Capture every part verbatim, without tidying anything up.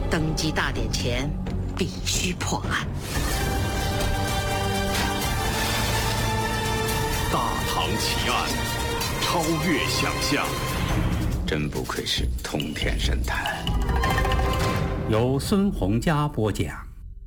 登基大典前必须破案。 大唐奇案，超越想象。 真不愧是通天神探。 由孙洪佳播讲。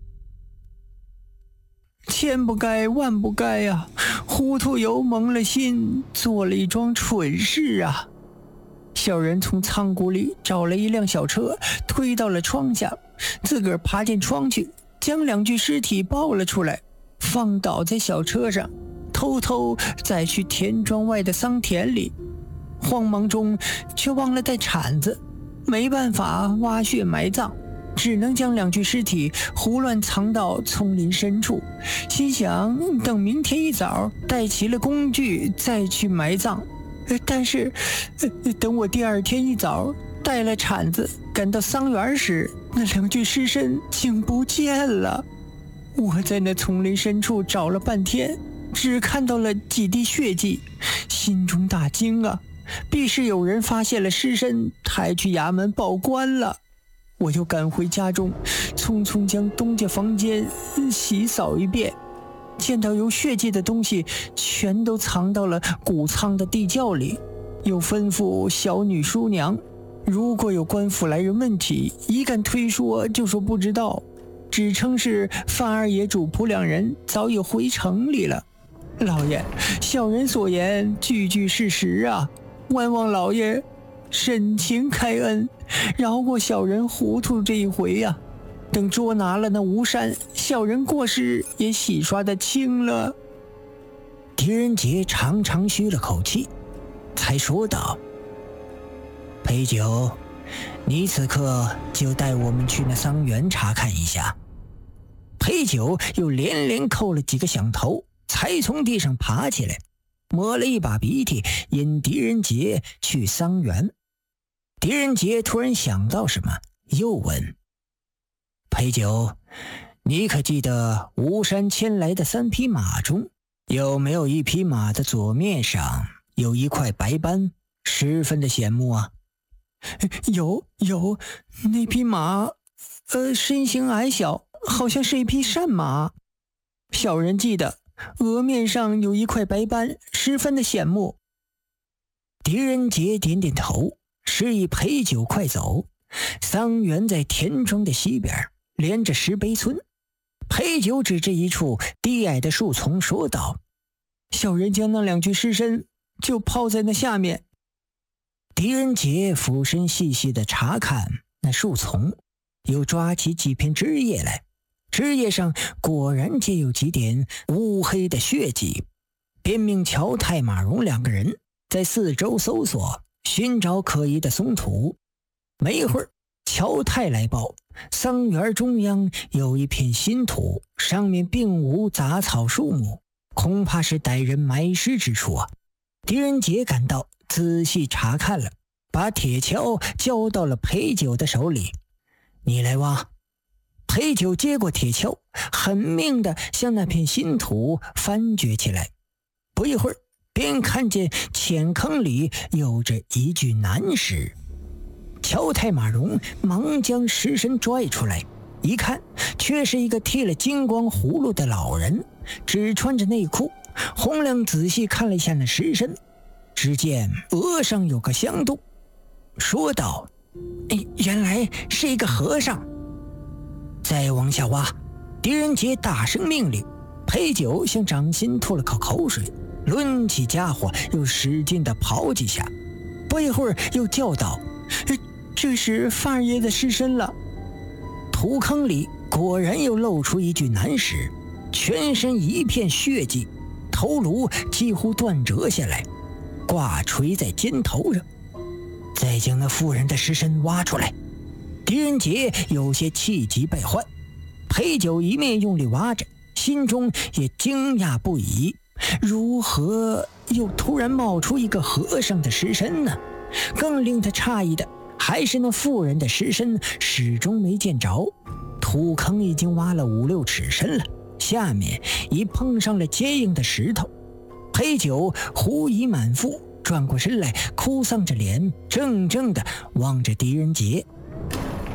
千不该万不该呀、啊！糊涂油蒙了心，做了一桩蠢事啊！小人从仓库里找了一辆小车，推到了窗下，自个儿爬进窗去，将两具尸体抱了出来，放倒在小车上，偷偷再去田庄外的桑田里。慌忙中却忘了带铲子，没办法挖穴埋葬，只能将两具尸体胡乱藏到丛林深处，心想等明天一早带齐了工具再去埋葬。但是等我第二天一早带了铲子赶到桑园时，那两具尸身竟不见了。我在那丛林深处找了半天，只看到了几滴血迹，心中大惊啊！必是有人发现了尸身，抬去衙门报官了。我就赶回家中，匆匆将东家房间洗扫一遍，见到有血迹的东西全都藏到了谷仓的地窖里，又吩咐小女书娘，如果有官府来人问起，一敢推说就说不知道，只称是范二爷主仆两人早已回城里了。老爷，小人所言句句事实啊，万望老爷深情开恩，饶过小人糊涂这一回呀、啊！等捉拿了那吴山，小人过失也洗刷得清了。狄仁杰长长吁了口气，才说道：“裴九，你此刻就带我们去那桑园查看一下。”裴九又连连叩了几个响头，才从地上爬起来，抹了一把鼻涕，引狄仁杰去桑园。狄仁杰突然想到什么，又问：“裴九，你可记得吴山牵来的三匹马中，有没有一匹马的左面上有一块白斑，十分的显目啊？”“有有，那匹马，呃，身形矮小，好像是一匹善马。小人记得额面上有一块白斑，十分的显目。”狄仁杰点点头，示意裴九快走。桑园在田庄的西边，连着石碑村。裴九指着一处低矮的树丛说道：“小人将那两具尸身就抛在那下面。”狄仁杰俯身细细地查看那树丛，又抓起几片枝叶来，枝叶上果然皆有几点乌黑的血迹，便命乔太、马荣两个人在四周搜索，寻找可疑的松土。没一会儿，乔太来报，桑园中央有一片新土，上面并无杂草树木，恐怕是歹人埋尸之处啊。狄仁杰赶到，仔细查看了，把铁锹交到了裴九的手里：“你来挖。”裴九接过铁锹，狠命地向那片新土翻掘起来。不一会儿，便看见浅坑里有着一具男尸。乔太、马荣忙将尸身拽出来，一看却是一个剃了金光葫芦的老人，只穿着内裤。洪亮仔细看了一下那尸身，只见额上有个香洞，说道：“哎，原来是一个和尚。”再往下挖，狄仁杰大声命令。裴九向掌心吐了口口水，抡起家伙又使劲地刨几下，不一会儿又叫道：“这是范二爷的尸身了。”土坑里果然又露出一具男尸，全身一片血迹，头颅几乎断折下来，挂垂在肩头上。再将那妇人的尸身挖出来。狄仁杰有些气急败坏，裴九一面用力挖着，心中也惊讶不已，如何又突然冒出一个和尚的尸身呢？更令他诧异的还是那妇人的尸身始终没见着。土坑已经挖了五六尺深了，下面已碰上了坚硬的石头。裴九狐疑满腹，转过身来，哭丧着脸，怔怔地望着狄仁杰。